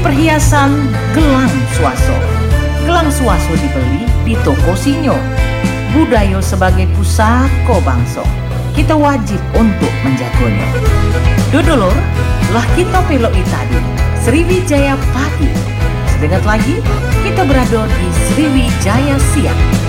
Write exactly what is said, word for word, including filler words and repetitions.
Perhiasan gelang swaso. Gelang swaso dibeli di toko sinyo. Budaya sebagai pusako bangsa, kita wajib untuk menjaganya. Dodolor, lah kita pelok tadi Sriwijaya pagi. Sedengat lagi, kita berada di Sriwijaya siang.